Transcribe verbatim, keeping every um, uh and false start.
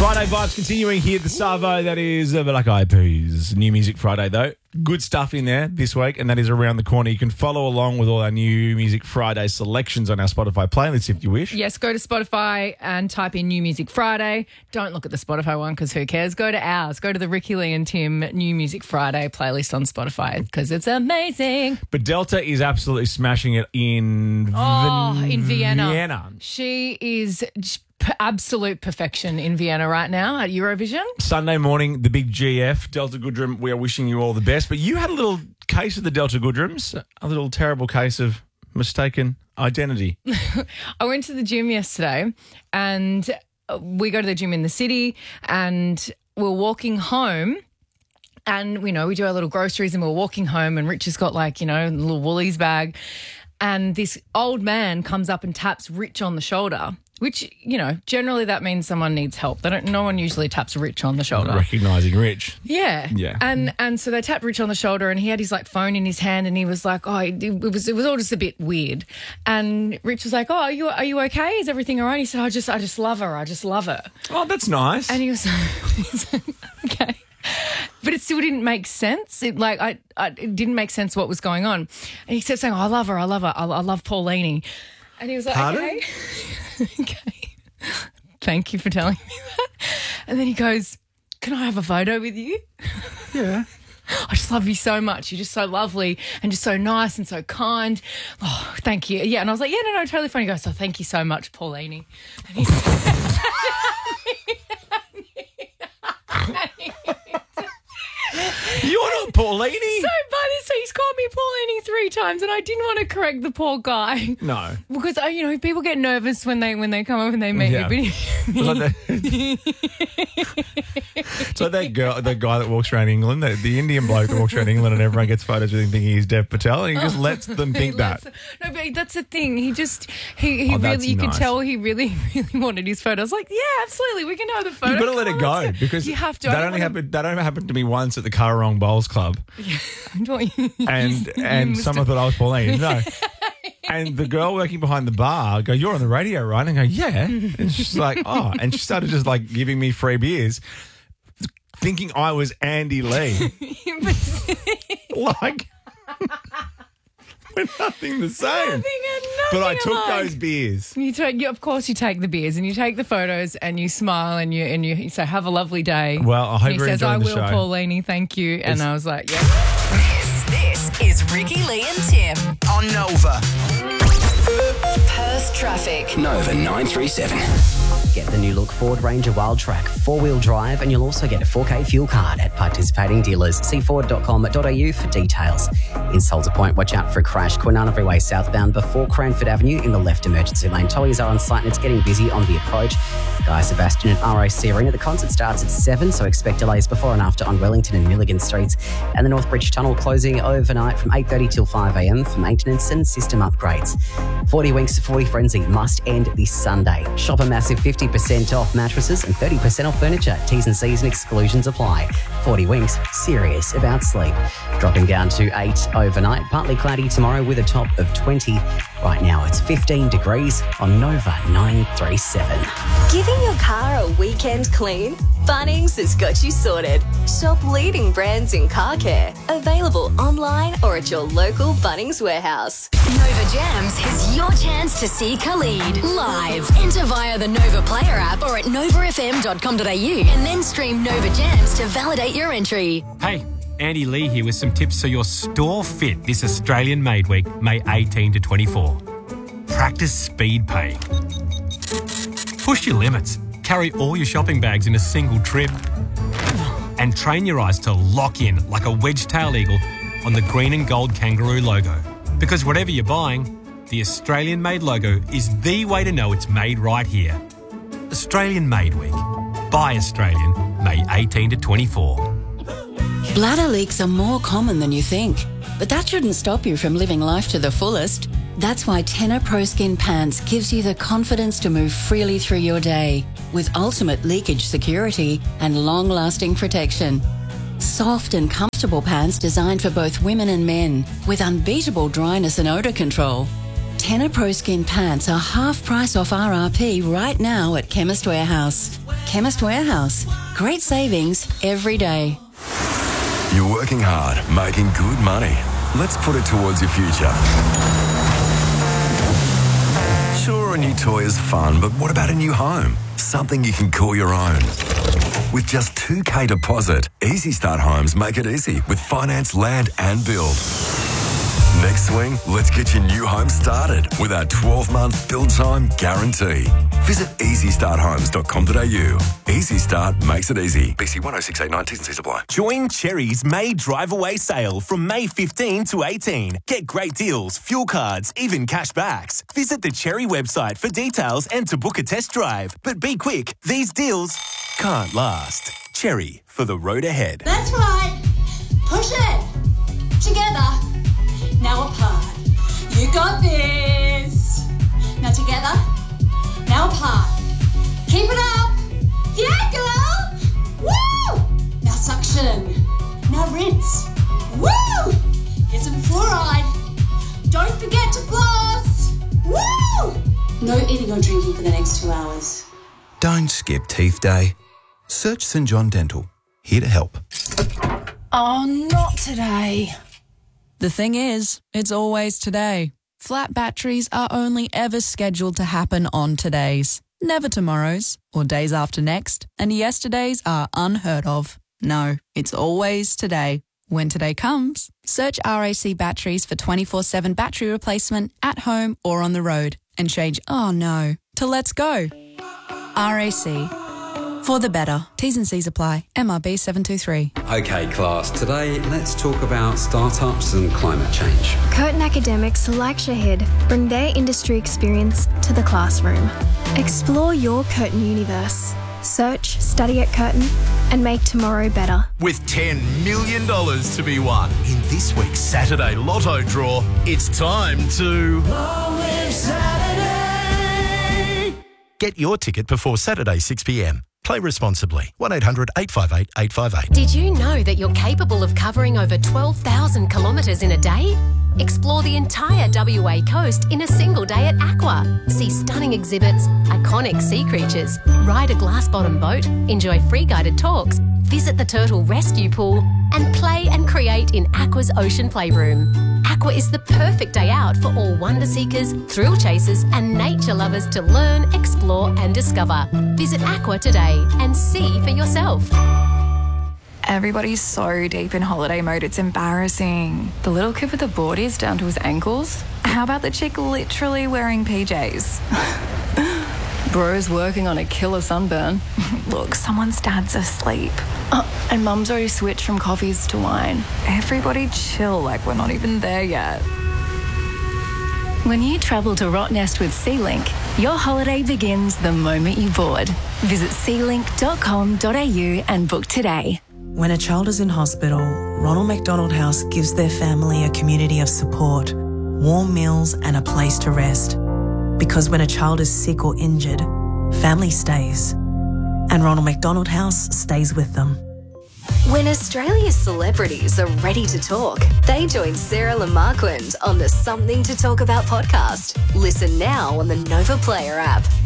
Friday vibes continuing here at the Savo. That is uh, Black Eyed Peas. New Music Friday, though. Good stuff in there this week, and that is around the corner. You can follow along with all our New Music Friday selections on our Spotify playlist if you wish. Yes, go to Spotify and type in New Music Friday. Don't look at the Spotify one because who cares? Go to ours. Go to the Ricky Lee and Tim New Music Friday playlist on Spotify because it's amazing. But Delta is absolutely smashing it in, Oh, Vin- in Vienna. Vienna. She is p- absolute perfection in Vienna right now at Eurovision. Sunday morning, the big G F, Delta Goodrum, we are wishing you all the best. But you had a little case of the Delta Goodrums, a little terrible case of mistaken identity. I went to the gym yesterday and we go to the gym in the city and we're walking home and, you know, we do our little groceries and we're walking home and Rich has got like, you know, a little Woolies bag and this old man comes up and taps Rich on the shoulder. Which, you know, generally that means someone needs help. They don't. No one usually taps Rich on the shoulder. Recognising Rich. Yeah. Yeah. And and so they tapped Rich on the shoulder and he had his, like, phone in his hand and he was like, oh, it, it was it was all just a bit weird. And Rich was like, oh, are you are you okay? Is everything all right? He said, I just I just love her. I just love her. Oh, that's nice. And he was, he was like, okay. But it still didn't make sense. It like I, I it didn't make sense what was going on. And he kept saying, oh, I love her. I love her. I, I love Paulini. And he was like, Pardon? okay. Okay. Thank you for telling me that. And then he goes, can I have a photo with you? Yeah. I just love you so much. You're just so lovely and just so nice and so kind. Oh, thank you. Yeah. And I was like, yeah, no, no, totally fine. He goes, oh, thank you so much, Paulini. And he said, You're not Paulini. so funny. So he's called me Paulini three times and I didn't want to correct the poor guy. No. Because, uh, you know, people get nervous when they when they come up and they meet Yeah. me. It's like that, it's like that girl, that guy that walks around England, the, the Indian bloke that walks around England and everyone gets photos with him thinking he's Dev Patel and he just lets them think He that. lets- No, but that's the thing. He just, he, he Oh, that's really, you could nice. tell he really, really wanted his photo. I was like, yeah, absolutely. We can have the photo. You've got to let Come it on, go let's because you have to. I that don't only wanna- happened. That only happened to me once at the Currarong Bowls Club, and and someone thought I was Pauline. No, and the girl working behind the bar go, "You're on the radio, right?" And I go, "Yeah," and she's like, "Oh," and she started just like giving me free beers, thinking I was Andy Lee, like. We're nothing the same. Nothing and But I nothing took alike. those beers. You take, you, of course, you take the beers and you take the photos and you smile and you and you say, "Have a lovely day." Well, I hope and he you're says, "I enjoying the will, show." Paulini, thank you." And It's- I was like, "Yeah." This, this is Ricky Lee and Tim on Nova. Perth Traffic. Nova nine three seven. Get the new look Ford Ranger Wild Track four-wheel drive and you'll also get a four K fuel card at participating dealers. See ford dot com dot a u for details. In Salter Point, watch out for a crash. Kwinana Freeway southbound before Cranford Avenue in the left emergency lane. Tollies are on site and it's getting busy on the approach. Guy Sebastian at R O C Arena. The concert starts at seven, so expect delays before and after on Wellington and Milligan Streets. And the Northbridge Tunnel closing overnight from eight thirty till five a m for maintenance and system upgrades. forty Winks to forty Frenzy must end this Sunday. Shop a massive fifty percent off mattresses and thirty percent off furniture. T's and C's and exclusions apply. forty Winks, serious about sleep. Dropping down to eight overnight. Partly cloudy tomorrow with a top of twenty. Right now it's fifteen degrees on Nova nine three seven. Giving your car a weekend clean? Bunnings has got you sorted. Shop leading brands in car care. Available online or at your local Bunnings warehouse. Nova Jams is your chance to see Khalid live. Enter via the Nova Player app or at nova f m dot com dot a u and then stream Nova Jams to validate your entry. Hey, Andy Lee here with some tips so you're store fit this Australian Made Week, May eighteenth to twenty-fourth. Practice speed paying. Push your limits. Carry all your shopping bags in a single trip. And train your eyes to lock in like a wedge-tailed eagle on the green and gold kangaroo logo. Because whatever you're buying, the Australian Made logo is the way to know it's made right here. Australian Made Week. Buy Australian, May eighteenth to twenty-fourth. Bladder leaks are more common than you think, but that shouldn't stop you from living life to the fullest. That's why Tenor Pro Skin Pants gives you the confidence to move freely through your day with ultimate leakage security and long-lasting protection. Soft and comfortable pants designed for both women and men with unbeatable dryness and odour control. Tenor Pro Skin pants are half price off R R P right now at Chemist Warehouse. Chemist Warehouse. Great savings every day. You're working hard, making good money. Let's put it towards your future. Sure, a new toy is fun, but what about a new home? Something you can call your own. With just two K deposit, Easy Start Homes make it easy with finance, land and build. Next swing, let's get your new home started with our twelve-month build time guarantee. Visit easy start homes dot com dot a u. Easy Start makes it easy. B C one oh six eight nine, T's and C's apply. Join Cherry's May Drive Away sale from May fifteenth to eighteenth. Get great deals, fuel cards, even cash backs. Visit the Cherry website for details and to book a test drive. But be quick, these deals can't last. Cherry, for the road ahead. That's right. Push it. Together. Now apart. You got this. Now together. Now apart. Keep it up. Yeah, girl. Woo! Now suction. Now rinse. Woo! Here's some fluoride. Don't forget to floss. Woo! No eating or drinking for the next two hours. Don't skip Teeth Day. Search St John Dental. Here to help. Oh, not today. The thing is, it's always today. Flat batteries are only ever scheduled to happen on todays, never tomorrows or days after next, and yesterdays are unheard of. No, it's always today. When today comes, search R A C batteries for twenty-four seven battery replacement at home or on the road and change "oh no" to "let's go." R A C. For the better. T's and C's apply. M R B seven two three. Okay, class. Today, let's talk about startups and climate change. Curtin academics like Shahid bring their industry experience to the classroom. Explore your Curtin universe. Search, study at Curtin, and make tomorrow better. With ten million dollars to be won in this week's Saturday Lotto draw, it's time to... Long live Saturday! Get your ticket before Saturday six p m. Play responsibly. one eight hundred eight five eight eight five eight. Did you know that you're capable of covering over twelve thousand kilometres in a day? Explore the entire W A coast in a single day at Aqua. See stunning exhibits, iconic sea creatures, ride a glass-bottom boat, enjoy free guided talks, visit the turtle rescue pool, and play and create in Aqua's ocean playroom. Aqua is the perfect day out for all wonder seekers, thrill chasers, and nature lovers to learn, explore, and discover. Visit Aqua today and see for yourself. Everybody's so deep in holiday mode, it's embarrassing. The little kid with the boardies down to his ankles? How about the chick literally wearing P Js? Bro's working on a killer sunburn. Look, someone's dad's asleep. Oh, and mum's already switched from coffees to wine. Everybody chill, like we're not even there yet. When you travel to Rottnest with SeaLink, your holiday begins the moment you board. Visit sea link dot com dot a u and book today. When a child is in hospital, Ronald McDonald House gives their family a community of support, warm meals and a place to rest. Because when a child is sick or injured, family stays. And Ronald McDonald House stays with them. When Australia's celebrities are ready to talk, they join Sarah Lamarquand on the Something to Talk About podcast. Listen now on the Nova Player app.